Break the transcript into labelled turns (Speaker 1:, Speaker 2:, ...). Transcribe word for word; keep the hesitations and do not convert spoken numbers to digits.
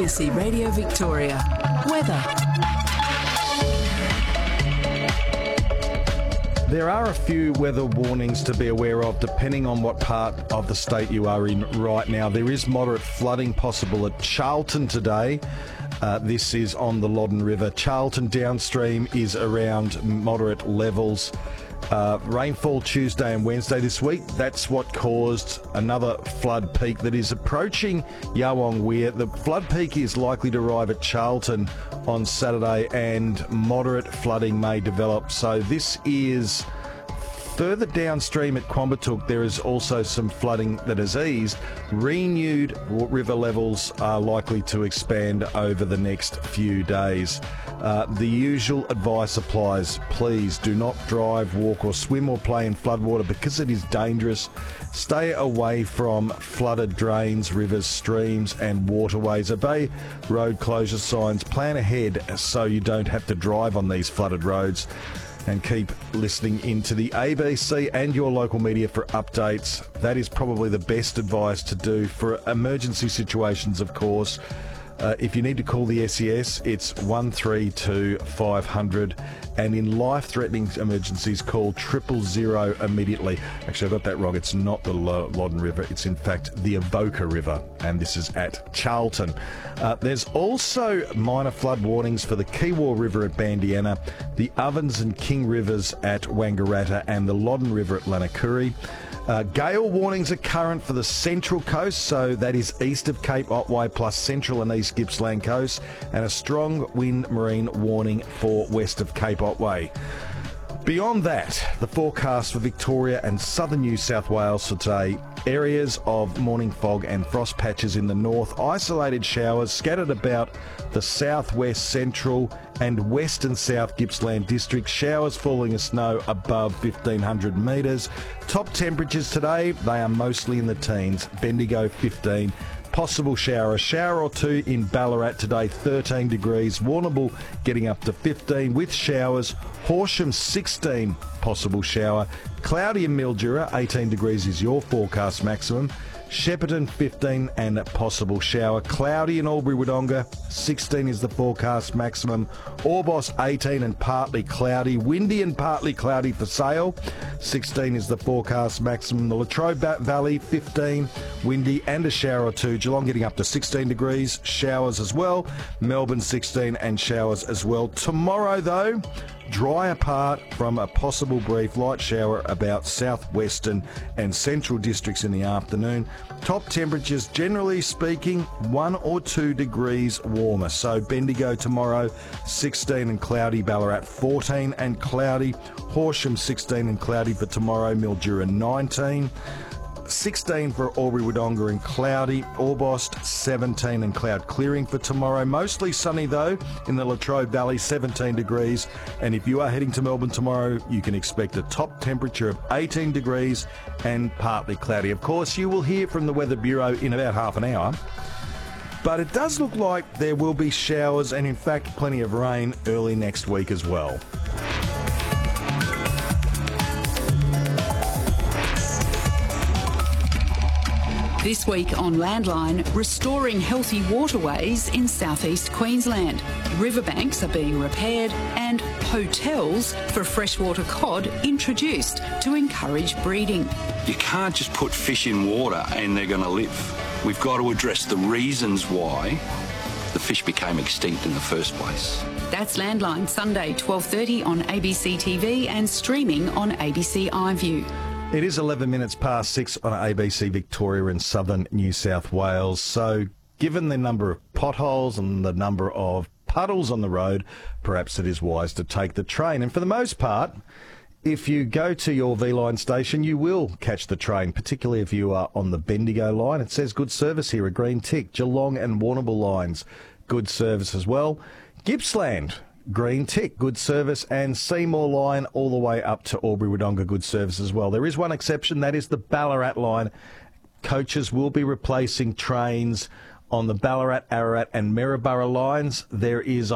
Speaker 1: A B C Radio Victoria. Weather.
Speaker 2: There are a few weather warnings to be aware of depending on what part of the state you are in right now. There is moderate flooding possible at Charlton today. Uh, this is on the Loddon River. Charlton downstream is around moderate levels. Uh, rainfall Tuesday and Wednesday this week. That's what caused another flood peak that is approaching Yawong Weir. The flood peak is likely to arrive at Charlton on Saturday and moderate flooding may develop. So this is further downstream at Quambatook. There is also some flooding that has eased. Renewed river levels are likely to expand over the next few days. Uh, the usual advice applies. Please do not drive, walk or swim or play in floodwater because it is dangerous. Stay away from flooded drains, rivers, streams and waterways. Obey road closure signs. Plan ahead so you don't have to drive on these flooded roads. And keep listening into the A B C and your local media for updates. That is probably the best advice to do for emergency situations, of course. Uh, if you need to call the S E S, it's one three two five hundred. And in life-threatening emergencies, call triple zero immediately. Actually, I got that wrong. It's not the Loddon River. It's, in fact, the Avoca River. And this is at Charlton. Uh, there's also minor flood warnings for the Kiwar River at Bandiana, the Ovens and King Rivers at Wangaratta, and the Loddon River at Lanakuri. Uh, gale warnings are current for the Central Coast, so that is east of Cape Otway plus Central and East Gippsland Coast, and a strong wind marine warning for west of Cape Otway. Beyond that, the forecast for Victoria and southern New South Wales for today: areas of morning fog and frost patches in the north, isolated showers scattered about the southwest, central and west and south Gippsland districts, showers falling as snow above fifteen hundred metres. Top temperatures today, they are mostly in the teens. Bendigo fifteen. Possible shower, a shower or two in Ballarat today, thirteen degrees. Warrnambool getting up to fifteen with showers. Horsham sixteen, possible shower. Cloudy in Mildura, eighteen degrees is your forecast maximum. Shepparton fifteen and a possible shower. Cloudy in Albury-Wodonga, sixteen is the forecast maximum. Orbost eighteen and partly cloudy. Windy and partly cloudy for Sale, sixteen is the forecast maximum. The Latrobe Valley fifteen, windy and a shower or two. Geelong getting up to sixteen degrees, showers as well. Melbourne sixteen and showers as well. Tomorrow though, dry apart from a possible brief light shower about southwestern and central districts in the afternoon. Top temperatures, generally speaking, one or two degrees warmer. So Bendigo tomorrow, sixteen and cloudy. Ballarat fourteen and cloudy. Horsham sixteen and cloudy for tomorrow. Mildura nineteen. sixteen for Albury-Wodonga and cloudy. Orbost seventeen and cloud clearing for tomorrow. Mostly sunny though in the Latrobe Valley, seventeen degrees. And if you are heading to Melbourne tomorrow, you can expect a top temperature of eighteen degrees and partly cloudy. Of course, you will hear from the Weather Bureau in about half an hour. But it does look like there will be showers and in fact plenty of rain early next week as well.
Speaker 1: This week on Landline, restoring healthy waterways in southeast Queensland. Riverbanks are being repaired and hotels for freshwater cod introduced to encourage breeding.
Speaker 3: You can't just put fish in water and they're going to live. We've got to address the reasons why the fish became extinct in the first place.
Speaker 1: That's Landline, Sunday, twelve thirty on A B C T V and streaming on A B C iView.
Speaker 2: It is eleven minutes past six on A B C Victoria in southern New South Wales. So given the number of potholes and the number of puddles on the road, perhaps it is wise to take the train. And for the most part, if you go to your V-Line station, you will catch the train, particularly if you are on the Bendigo line. It says good service here, a green tick. Geelong and Warrnambool lines, good service as well. Gippsland, green tick, good service, and Seymour line all the way up to Albury-Wodonga, good service as well. There is one exception, that is the Ballarat line. Coaches will be replacing trains on the Ballarat, Ararat and Maryborough lines. There is